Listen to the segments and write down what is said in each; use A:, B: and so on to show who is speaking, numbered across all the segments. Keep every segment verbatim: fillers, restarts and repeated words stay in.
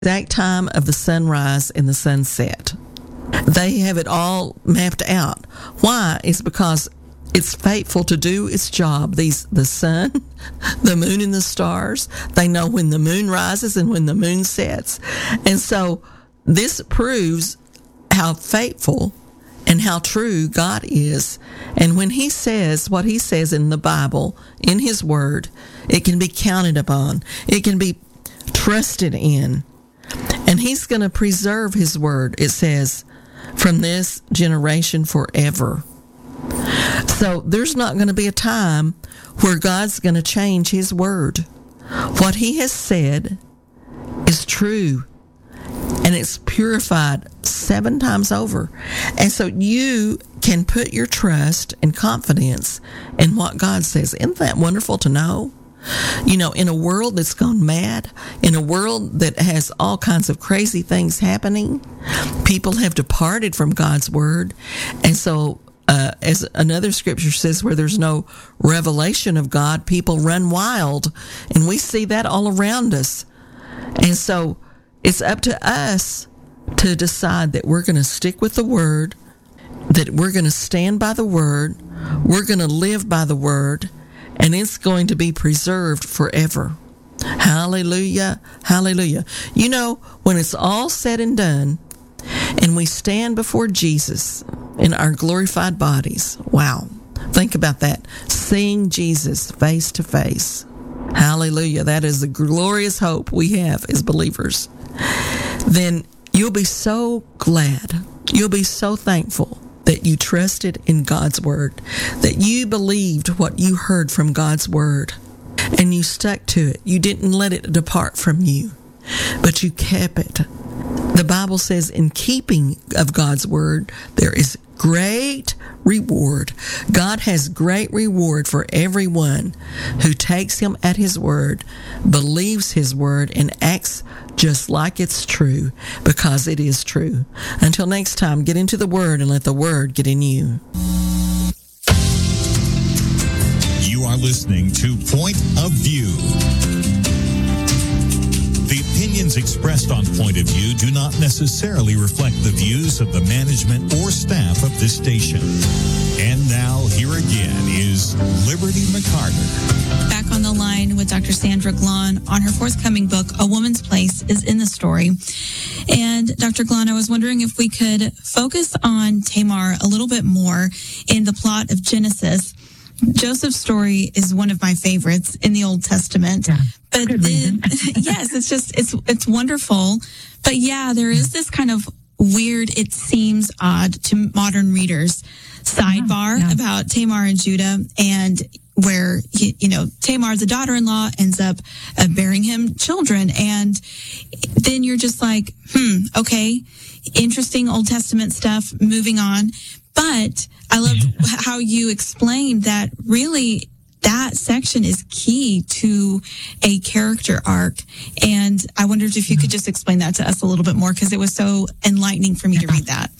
A: exact time of the sunrise and the sunset. They have it all mapped out. Why? It's because it's faithful to do its job. These, the sun, the moon, and the stars, they know when the moon rises and when the moon sets. And so this proves how faithful and how true God is. And when he says what he says in the Bible, in his word, it can be counted upon. It can be trusted in. And he's going to preserve his word, it says, from this generation forever. So there's not going to be a time where God's going to change his word. What he has said is true, and it's purified seven times over. And so you can put your trust and confidence in what God says. Isn't that wonderful to know? You know, in a world that's gone mad, in a world that has all kinds of crazy things happening, people have departed from God's word. And so, uh, as another scripture says, where there's no revelation of God, people run wild. And we see that all around us. And so it's up to us to decide that we're going to stick with the word, that we're going to stand by the word, we're going to live by the word, and it's going to be preserved forever. Hallelujah. Hallelujah. You know, when it's all said and done, and we stand before Jesus in our glorified bodies, wow, think about that. Seeing Jesus face to face. Hallelujah. That is the glorious hope we have as believers. Then you'll be so glad. You'll be so thankful that you trusted in God's word, that you believed what you heard from God's word, and you stuck to it. You didn't let it depart from you, but you kept it. The Bible says in keeping of God's word, there is great reward. God has great reward for everyone who takes him at his word, believes his word, and acts just like it's true, because it is true. Until next time, get into the word and let the word get in you.
B: You are listening to Point of View. The opinions expressed on Point of View do not necessarily reflect the views of the management or staff of this station. And now, here again is Liberty McCarter.
C: Back on the line with Doctor Sandra Glahn on her forthcoming book, A Woman's Place is in the Story. And Doctor Glahn, I was wondering if we could focus on Tamar a little bit more in the plot of Genesis. Joseph's story is one of my favorites in the Old Testament.
D: Yeah,
C: but
D: good
C: then,
D: reason.
C: yes, it's just, it's, it's wonderful. But yeah, there is this kind of weird, it seems odd to modern readers, sidebar
D: yeah.
C: about Tamar and Judah, and where, you, you know, Tamar, the daughter-in-law, ends up uh, bearing him children. And then you're just like, hmm, okay, interesting Old Testament stuff, moving on. But I loved how you explained that really that section is key to a character arc. And I wondered if you could just explain that to us a little bit more, because it was so enlightening for me to read that.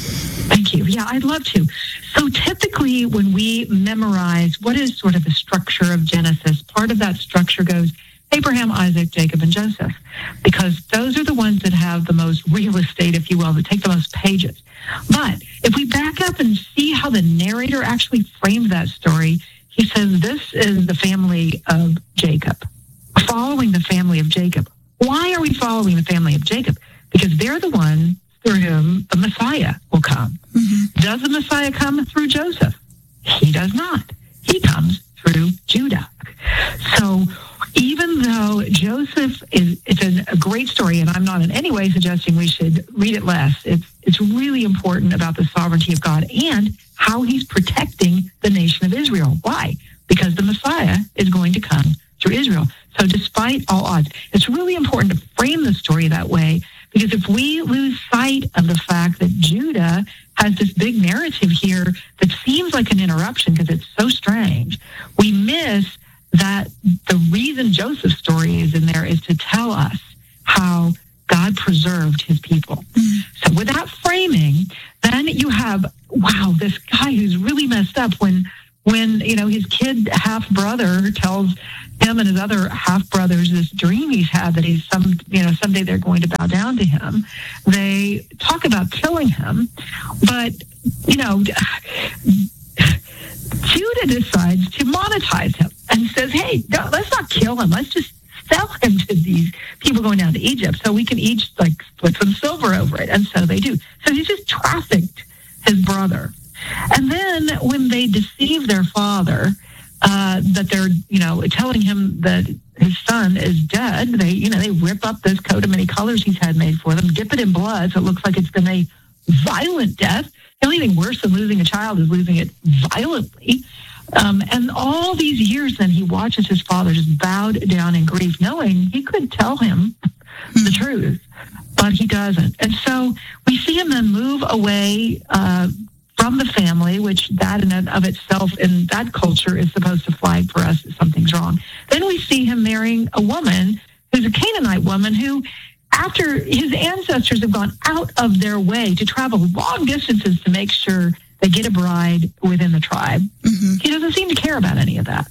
D: Thank you. Yeah, I'd love to. So typically when we memorize what is sort of the structure of Genesis, part of that structure goes Abraham, Isaac, Jacob, and Joseph, because those are the ones that have the most real estate, if you will, that take the most pages. But if we back up and see how the narrator actually framed that story, he says, this is the family of Jacob, following the family of Jacob. Why are we following the family of Jacob? Because they're the one through whom the Messiah will come. Mm-hmm. Does the Messiah come through Joseph? He does not. He comes through Judah. So even though Joseph is, it's a, a great story, and I'm not in any way suggesting we should read it less. It's, it's really important about the sovereignty of God and how he's protecting the nation of Israel. Why? Because the Messiah is going to come through Israel. So despite all odds, it's really important to frame the story that way, because if we lose sight of the fact that Judah has this big narrative here that seems like an interruption because it's so strange, we miss that the reason Joseph's story is in there is to tell us how God preserved his people. Mm-hmm. So with that framing, then you have, wow, this guy who's really messed up when, when, you know, his kid half brother tells him and his other half brothers this dream he's had that he's some you know someday they're going to bow down to him. They talk about killing him, but you know Judah decides to monetize him and says, hey, no, let's not kill him, let's just sell him to these people going down to Egypt so we can each like put some silver over it. And so they do. So he just trafficked his brother. And then when they deceive their father, uh, that they're, you know, telling him that his son is dead, they, you know, they rip up this coat of many colors he's had made for them, dip it in blood so it looks like it's been a violent death. The only thing worse than losing a child is losing it violently. Um, and all these years then he watches his father just bowed down in grief, knowing he could tell him the truth, but he doesn't. And so we see him then move away uh, from the family, which that in and of itself in that culture is supposed to flag for us that something's wrong. Then we see him marrying a woman who's a Canaanite woman who, after his ancestors have gone out of their way to travel long distances to make sure they get a bride within the tribe, mm-hmm. he doesn't seem to care about any of that.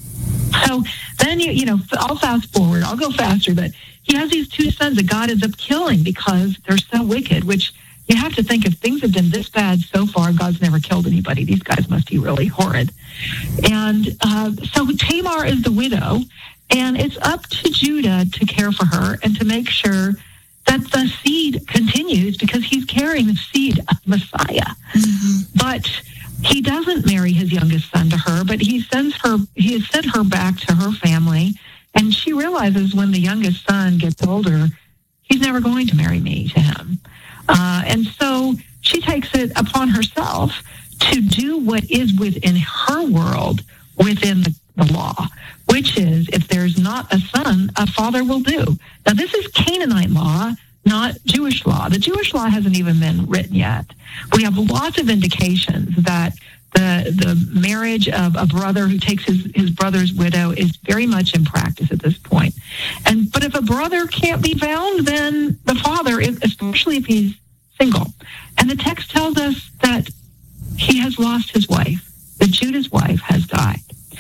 D: So then, you, you know, I'll fast forward, I'll go faster, but he has these two sons that God ends up killing because they're so wicked, which you have to think if things have been this bad so far, God's never killed anybody. These guys must be really horrid. And uh, so Tamar is the widow, and it's up to Judah to care for her and to make sure that the seed continues because he's carrying the seed of Messiah. Mm-hmm. But he doesn't marry his youngest son to her, but he sends her, he has sent her back to her family. And she realizes when the youngest son gets older, he's never going to marry me to him. Uh, and so she takes it upon herself to do what is within her world, within the, the law, which is if there's not a son, a father will do. Now, this is Canaanite law, not Jewish law. The Jewish law hasn't even been written yet. We have lots of indications that the the marriage of a brother who takes his, his brother's widow is very much in practice at this point. And but if a brother can't be found, then the father, especially if he's single. And the text tells us that he has lost his wife, that Judah's wife has died.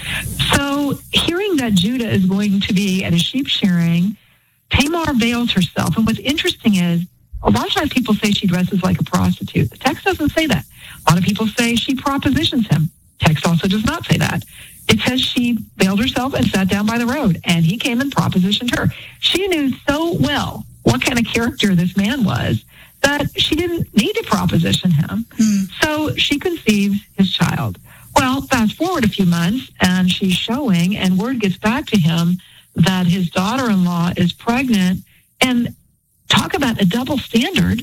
D: So hearing that Judah is going to be at a sheep shearing, Tamar veils herself. And what's interesting is, a lot of times people say she dresses like a prostitute. The text doesn't say that. A lot of people say she propositions him. Text also does not say that. It says she veiled herself and sat down by the road, and he came and propositioned her. She knew so well what kind of character this man was that she didn't need to proposition him. Mm. So she conceives his child. Well, fast forward a few months, and she's showing, and word gets back to him that his daughter-in-law is pregnant. And talk about a double standard.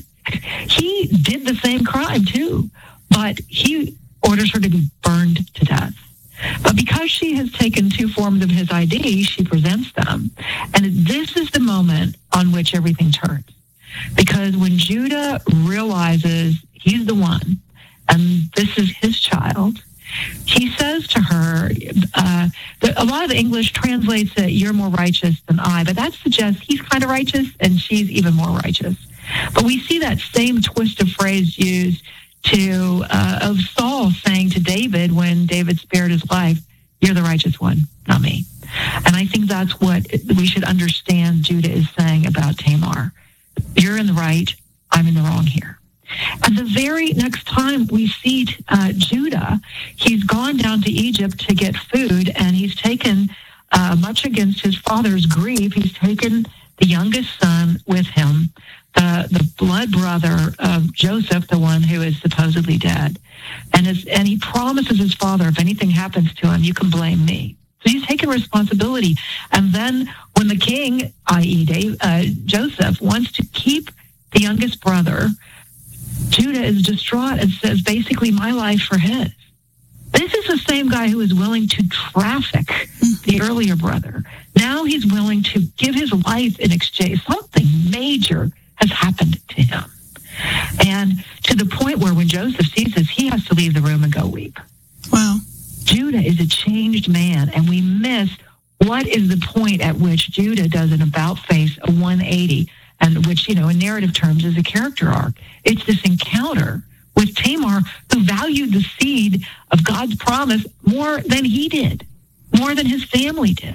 D: He did the same crime, too, but he orders her to be burned to death. But because she has taken two forms of his I D, she presents them. And this is the moment on which everything turns. Because when Judah realizes he's the one, and this is his child, he says to her, uh, a lot of the English translates it, you're more righteous than I, but that suggests he's kind of righteous and she's even more righteous. But we see that same twist of phrase used to uh, of Saul saying to David when David spared his life, you're the righteous one, not me. And I think that's what we should understand Judah is saying about Tamar. You're in the right, I'm in the wrong here. And the very next time we see uh, Judah, he's gone down to Egypt to get food, and he's taken, uh, much against his father's grief, he's taken the youngest son with him, the, the blood brother of Joseph, the one who is supposedly dead. And, his, and he promises his father, if anything happens to him, you can blame me. So he's taken responsibility. And then when the king, that is. Dave, uh, Joseph, wants to keep the youngest brother, Judah is distraught and says, basically, my life for his. This is the same guy who is willing to traffic the earlier brother. Now he's willing to give his life in exchange. Something major has happened to him. And to the point where when Joseph sees this, he has to leave the room and go weep.
C: Wow.
D: Judah is a changed man, and we miss what is the point at which Judah does an about-face, a one eighty, and which, you know, in narrative terms is a character arc. It's this encounter with Tamar, who valued the seed of God's promise more than he did, more than his family did.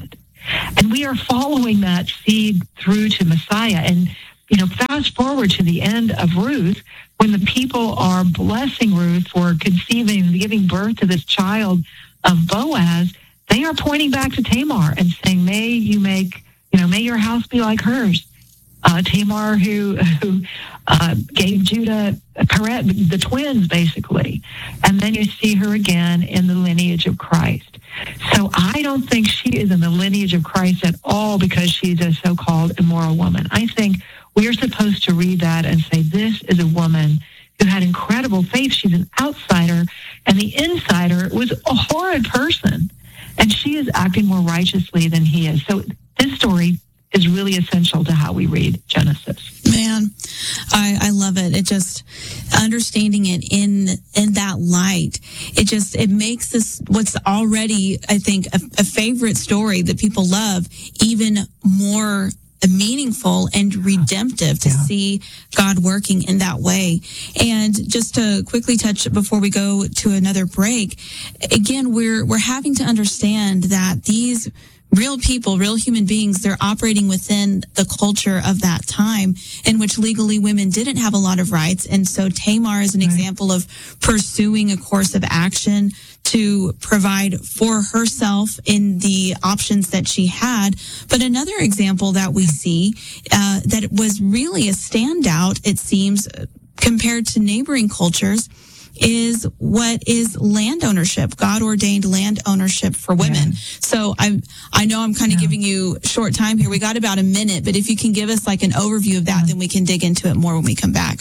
D: And we are following that seed through to Messiah. And, you know, fast forward to the end of Ruth, when the people are blessing Ruth for conceiving and giving birth to this child of Boaz, they are pointing back to Tamar and saying, may you make, you know, may your house be like hers. Uh, Tamar, who who uh, gave Judah Perez, the twins, basically. And then you see her again in the lineage of Christ. So I don't think she is in the lineage of Christ at all because she's a so-called immoral woman. I think we are supposed to read that and say, this is a woman who had incredible faith. She's an outsider, and the insider was a horrid person. And she is acting more righteously than he is. So this story is really essential to how we read Genesis.
C: Man, I, I love it. It just, understanding it in in that light, it just, it makes this, what's already, I think, a, a favorite story that people love, even more meaningful and redemptive to yeah. see God working in that way. And just to quickly touch before we go to another break, again, we're we're having to understand that these real people, real human beings, they're operating within the culture of that time in which legally women didn't have a lot of rights. And so Tamar is an right. example of pursuing a course of action to provide for herself in the options that she had. But another example that we see uh, that was really a standout, it seems, compared to neighboring cultures, is what is land ownership, God ordained land ownership for women. Yeah. So I I know I'm kind of yeah. giving you short time here. We got about a minute, but if you can give us like an overview of that, yeah. then we can dig into it more when we come back.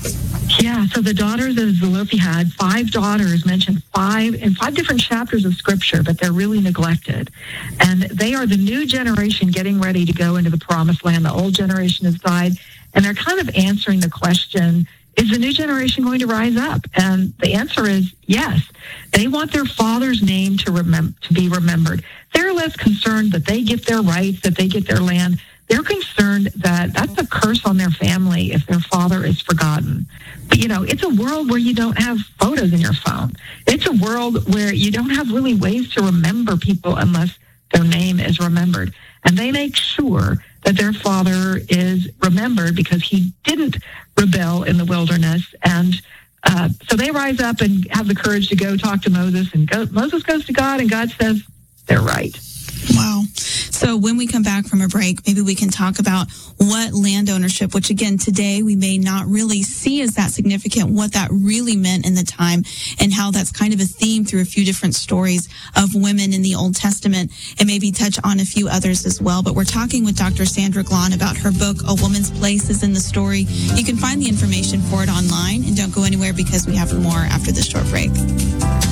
D: Yeah, so the daughters of Zelophehad, five daughters mentioned five in five different chapters of Scripture, but they're really neglected. And they are the new generation getting ready to go into the promised land. The old generation has died, and they're kind of answering the question, is the new generation going to rise up? And the answer is yes. They want their father's name to remem- to be remembered. They're less concerned that they get their rights, that they get their land. They're concerned that that's a curse on their family if their father is forgotten. But, you know, it's a world where you don't have photos in your phone. It's a world where you don't have really ways to remember people unless their name is remembered. And they make sure that their father is remembered because he didn't rebel in the wilderness. And uh, so they rise up and have the courage to go talk to Moses. And go, Moses goes to God, and God says, they're right.
C: Wow. So when we come back from a break, maybe we can talk about what land ownership, which again, today we may not really see as that significant, what that really meant in the time, and how that's kind of a theme through a few different stories of women in the Old Testament, and maybe touch on a few others as well. But we're talking with Doctor Sandra Glahn about her book, A Woman's Place is in the Story. You can find the information for it online, and don't go anywhere because we have more after this short break.